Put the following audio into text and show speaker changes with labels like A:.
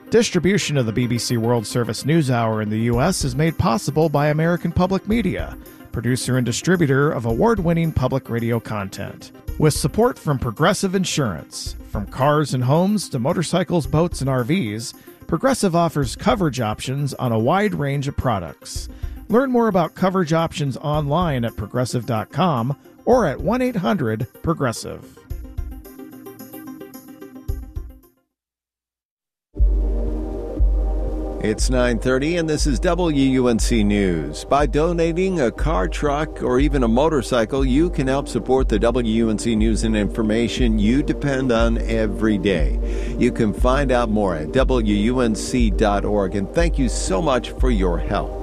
A: Distribution of the BBC World Service NewsHour in the U.S. is made possible by American Public Media, producer and distributor of award-winning public radio content. With support from Progressive Insurance. From cars and homes to motorcycles, boats, and RVs, Progressive offers coverage options on a wide range of products. Learn more about coverage options online at Progressive.com or at 1-800-PROGRESSIVE.
B: It's 9:30 and this is WUNC News. By donating a car, truck, or even a motorcycle, you can help support the WUNC news and information you depend on every day. You can find out more at WUNC.org, and thank you so much for your help.